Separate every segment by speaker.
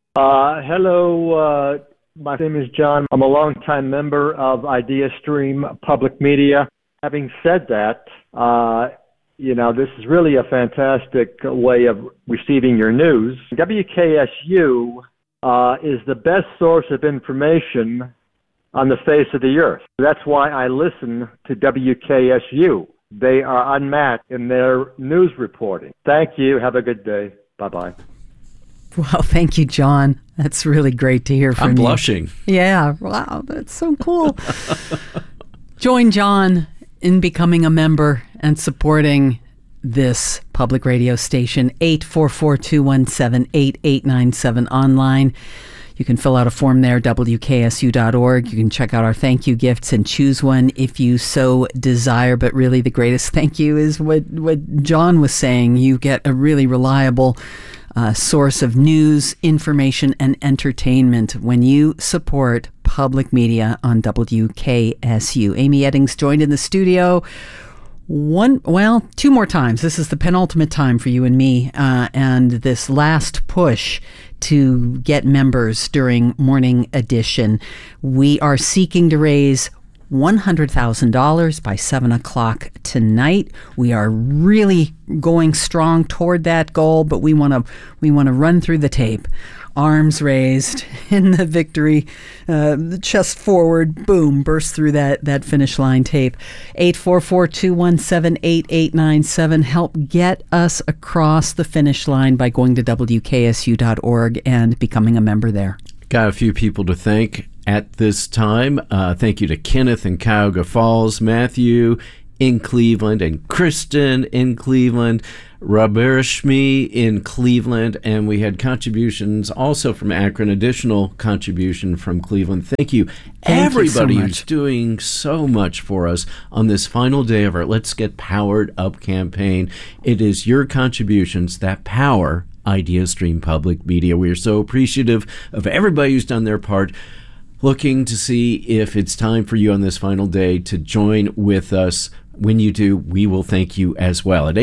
Speaker 1: Hello, my name is John. I'm a longtime member of IdeaStream Public Media. Having said that, this is really a fantastic way of receiving your news. WKSU is the best source of information on the face of the earth. That's why I listen to WKSU. They are unmatched in their news reporting. Thank you. Have a good day. Bye-bye.
Speaker 2: Well, thank you, John. That's really great to hear from you.
Speaker 3: I'm blushing.
Speaker 2: Yeah. Wow, that's so cool. Join John in becoming a member and supporting this public radio station, 844-217-8897 online. You can fill out a form there, WKSU.org. You can check out our thank you gifts and choose one if you so desire. But really the greatest thank you is what John was saying. You get a really reliable source of news, information, and entertainment when you support public media on WKSU. Amy Eddings joined in the studio two more times. This is the penultimate time for you and me, and this last push to get members during Morning Edition. We are seeking to raise $100,000 by 7 o'clock tonight. We are really going strong toward that goal, but we want to run through the tape. Arms raised in the victory, the chest forward, boom, burst through that finish line tape. 844-217-8897. Help get us across the finish line by going to WKSU.org and becoming a member there.
Speaker 3: Got a few people to thank at this time. Thank you to Kenneth in Cuyahoga Falls, Matthew in Cleveland, and Kristen in Cleveland, Rabarishmi in Cleveland, and we had contributions also from Akron, additional contribution from Cleveland. Thank you. Everybody who's doing so much for us on this final day of our Let's Get Powered Up campaign. It is your contributions that power IdeaStream Public Media. We are so appreciative of everybody who's done their part. Looking to see if it's time for you on this final day to join with us. When you do, we will thank you as well at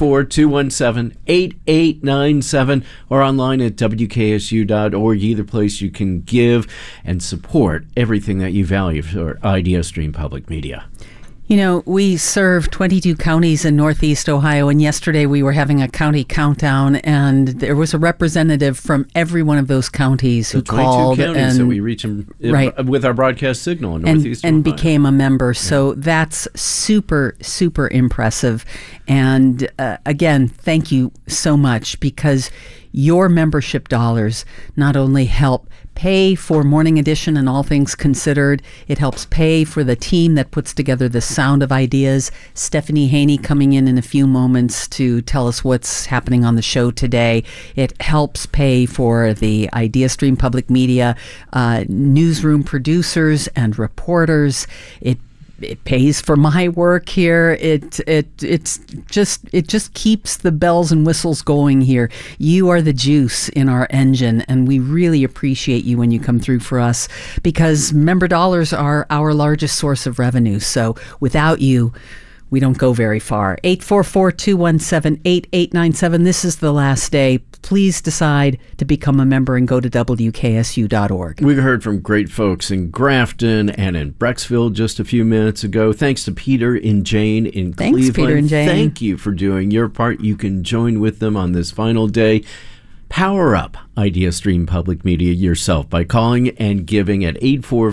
Speaker 3: 844-217-8897 or online at WKSU.org, either place you can give and support everything that you value for IdeaStream Public Media.
Speaker 2: You know, we serve 22 counties in Northeast Ohio, and yesterday we were having a county countdown, and there was a representative from every one of those counties who called.
Speaker 3: 22 counties that we reach them with our broadcast signal in Northeast Ohio.
Speaker 2: And became a member. So that's super, super impressive. And again, thank you so much, because your membership dollars not only help pay for Morning Edition and All Things Considered, it helps pay for the team that puts together the Sound of Ideas. Stephanie Haney coming in a few moments to tell us what's happening on the show today. It helps pay for the IdeaStream Public Media newsroom producers and reporters. It pays for my work here. It just keeps the bells and whistles going here. You are the juice in our engine, and we really appreciate you when you come through for us, because member dollars are our largest source of revenue. So without you, we don't go very far. 844-217-8897. This is the last day. Please decide to become a member and go to WKSU.org.
Speaker 3: We heard from great folks in Grafton and in Brecksville just a few minutes ago. Thanks to Peter and Jane in Cleveland.
Speaker 2: Thanks, Peter and Jane.
Speaker 3: Thank you for doing your part. You can join with them on this final day. Power up IdeaStream Public Media yourself by calling and giving at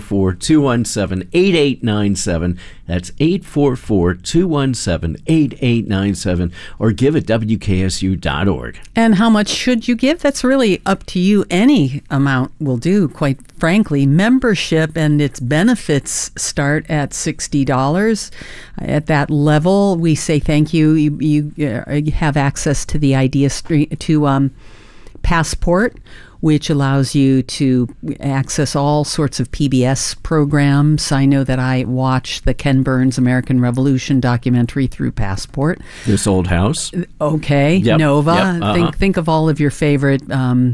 Speaker 3: 844-217-8897. That's 844-217-8897, or give at WKSU.org.
Speaker 2: And how much should you give? That's really up to you. Any amount will do, quite frankly. Membership and its benefits start at $60. At that level, we say thank you. You have access to the IdeaStream, Passport, which allows you to access all sorts of PBS programs. I know that I watched the Ken Burns American Revolution documentary through Passport.
Speaker 3: This Old House.
Speaker 2: Okay,
Speaker 3: yep.
Speaker 2: Nova.
Speaker 3: Yep. Uh-huh.
Speaker 2: Think of all of your favorite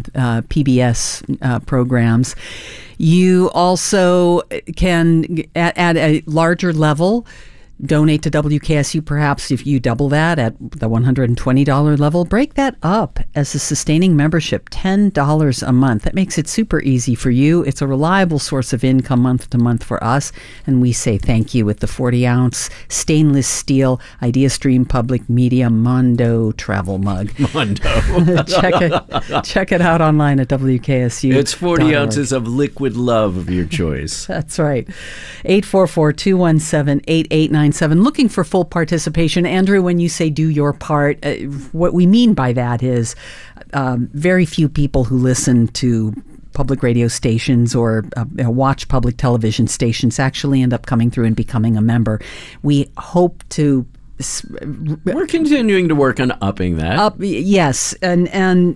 Speaker 2: PBS programs. You also can, at a larger level, donate to WKSU, perhaps if you double that at the $120 level, break that up as a sustaining membership, $10 a month. That makes it super easy for you. It's a reliable source of income month to month for us, and we say thank you with the 40-ounce stainless steel IdeaStream Public Media Mondo travel mug.
Speaker 3: Mondo.
Speaker 2: Check it out online at WKSU.
Speaker 3: It's 40 ounces of liquid love of your choice.
Speaker 2: That's right. 844-217-8897. Looking for full participation. Andrew, when you say do your part, what we mean by that is very few people who listen to public radio stations or watch public television stations actually end up coming through and becoming a member. We hope to...
Speaker 3: We're continuing to work on upping that.
Speaker 2: Yes, and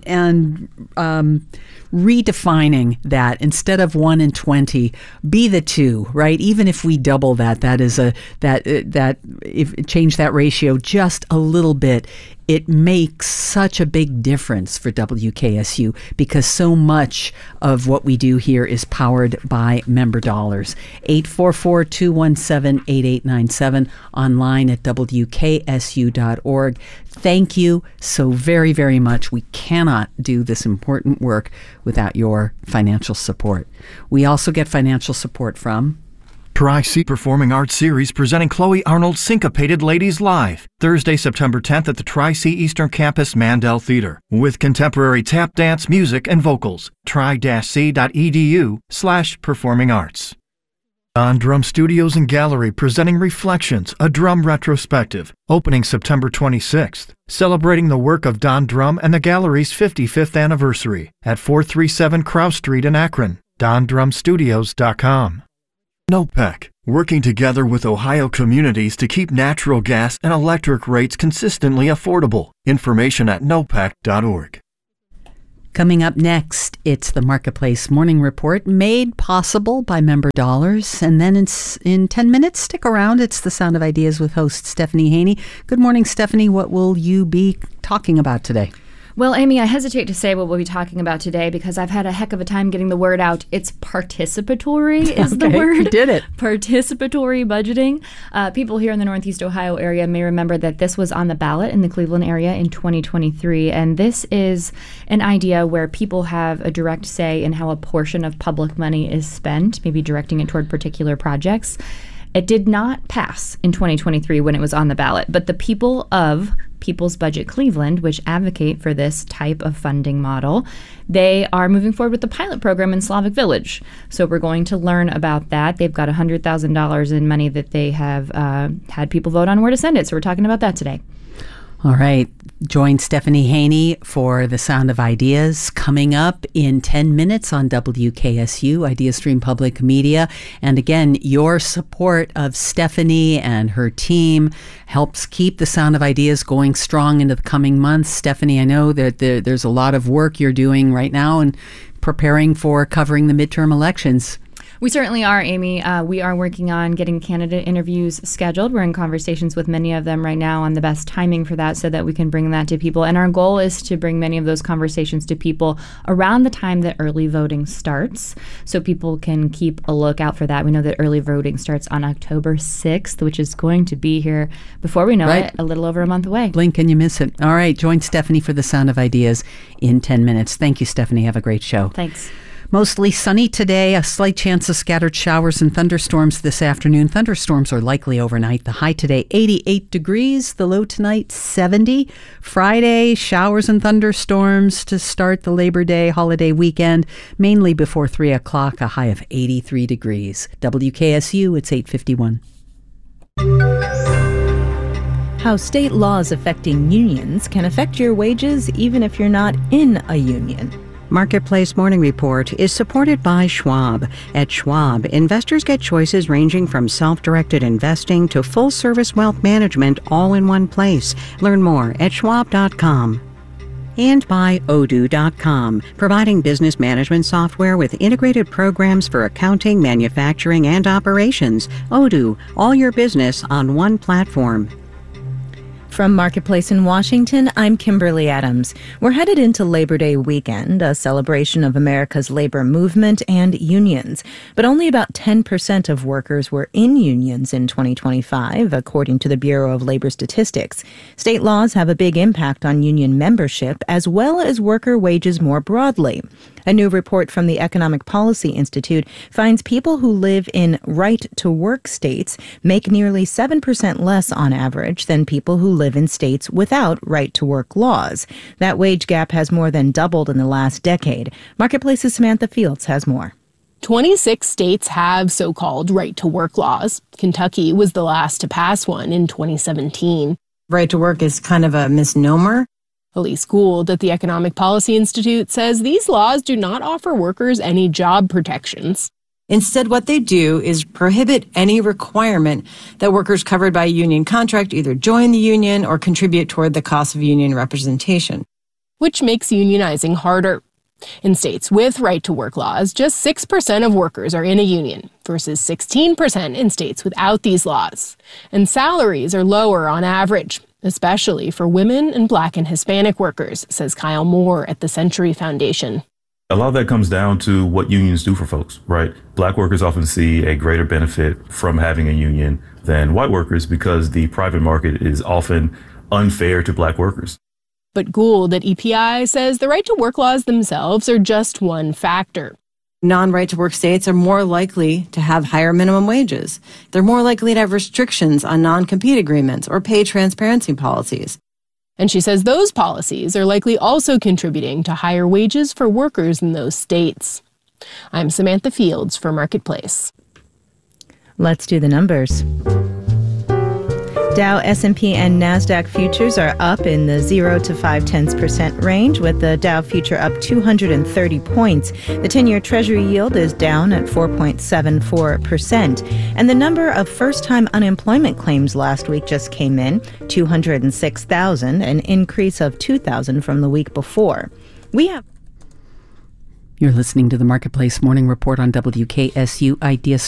Speaker 2: redefining that instead of 1 in 20, be the 2, right? Even if we double that is if change that ratio just a little bit, it makes such a big difference for WKSU because so much of what we do here is powered by member dollars. 844-217-8897, online at WKSU.org. Thank you so very, very much. We cannot do this important work without your financial support. We also get financial support from
Speaker 4: Tri-C Performing Arts Series presenting Chloe Arnold's Syncopated Ladies Live, Thursday, September 10th at the Tri-C Eastern Campus Mandel Theater, with contemporary tap dance, music, and vocals. tri-c.edu/performing arts. Don Drum Studios and Gallery presenting Reflections, a drum retrospective, opening September 26th, celebrating the work of Don Drum and the gallery's 55th anniversary at 437 Krause Street in Akron. DonDrumStudios.com. NOPEC, working together with Ohio communities to keep natural gas and electric rates consistently affordable. Information at nopec.org.
Speaker 2: Coming up next, it's the Marketplace Morning Report, made possible by member dollars. And then in 10 minutes, stick around. It's the Sound of Ideas with host Stephanie Haney. Good morning, Stephanie. What will you be talking about today?
Speaker 5: Well, Amy, I hesitate to say what we'll be talking about today because I've had a heck of a time getting the word out. It's participatory is the word.
Speaker 2: You did it.
Speaker 5: Participatory budgeting. People here in the Northeast Ohio area may remember that this was on the ballot in the Cleveland area in 2023. And this is an idea where people have a direct say in how a portion of public money is spent, maybe directing it toward particular projects. It did not pass in 2023 when it was on the ballot, but the people of People's Budget Cleveland, which advocate for this type of funding model, they are moving forward with the pilot program in Slavic Village. So we're going to learn about that. They've got $100,000 in money that they have had people vote on where to send it. So we're talking about that today.
Speaker 2: All right. Join Stephanie Haney for The Sound of Ideas coming up in 10 minutes on WKSU, IdeaStream Public Media. And again, your support of Stephanie and her team helps keep The Sound of Ideas going strong into the coming months. Stephanie, I know that there's a lot of work you're doing right now and preparing for covering the midterm elections.
Speaker 5: We certainly are, Amy. We are working on getting candidate interviews scheduled. We're in conversations with many of them right now on the best timing for that so that we can bring that to people. And our goal is to bring many of those conversations to people around the time that early voting starts so people can keep a lookout for that. We know that early voting starts on October 6th, which is going to be here before we know it, a little over a month away.
Speaker 2: Blink and you miss it. All right. Join Stephanie for The Sound of Ideas in 10 minutes. Thank you, Stephanie. Have a great show.
Speaker 5: Thanks.
Speaker 2: Mostly sunny today, a slight chance of scattered showers and thunderstorms this afternoon. Thunderstorms are likely overnight. The high today, 88 degrees. The low tonight, 70. Friday, showers and thunderstorms to start the Labor Day holiday weekend, mainly before 3 o'clock, a high of 83 degrees. WKSU, it's 8:51.
Speaker 6: How state laws affecting unions can affect your wages even if you're not in a union.
Speaker 7: Marketplace Morning Report is supported by Schwab. At Schwab, investors get choices ranging from self-directed investing to full-service wealth management all in one place. Learn more at schwab.com. And by Odoo.com, providing business management software with integrated programs for accounting, manufacturing, and operations. Odoo, all your business on one platform.
Speaker 6: From Marketplace in Washington, I'm Kimberly Adams. We're headed into Labor Day weekend, a celebration of America's labor movement and unions. But only about 10% of workers were in unions in 2025, according to the Bureau of Labor Statistics. State laws have a big impact on union membership, as well as worker wages more broadly. A new report from the Economic Policy Institute finds people who live in right-to-work states make nearly 7% less on average than people who live in states without right-to-work laws. That wage gap has more than doubled in the last decade. Marketplace's Samantha Fields has more.
Speaker 8: 26 states have so-called right-to-work laws. Kentucky was the last to pass one in 2017.
Speaker 9: Right to work is kind of a misnomer.
Speaker 8: Elise Gould at the Economic Policy Institute says these laws do not offer workers any job protections.
Speaker 9: Instead, what they do is prohibit any requirement that workers covered by a union contract either join the union or contribute toward the cost of union representation.
Speaker 8: Which makes unionizing harder. In states with right-to-work laws, just 6% of workers are in a union versus 16% in states without these laws. And salaries are lower on average, especially for women and Black and Hispanic workers, says Kyle Moore at the Century Foundation.
Speaker 10: A lot of that comes down to what unions do for folks, right? Black workers often see a greater benefit from having a union than white workers because the private market is often unfair to Black workers.
Speaker 8: But Gould at EPI says the right-to-work laws themselves are just one factor.
Speaker 9: Non-right-to-work states are more likely to have higher minimum wages. They're more likely to have restrictions on non-compete agreements or pay transparency policies.
Speaker 8: And she says those policies are likely also contributing to higher wages for workers in those states. I'm Samantha Fields for Marketplace.
Speaker 6: Let's do the numbers. Dow, S&P, and NASDAQ futures are up in the 0 to 0.5% range, with the Dow future up 230 points. The 10-year Treasury yield is down at 4.74%. And the number of first-time unemployment claims last week just came in, 206,000, an increase of 2,000 from the week before.
Speaker 2: You're listening to the Marketplace Morning Report on WKSU Idea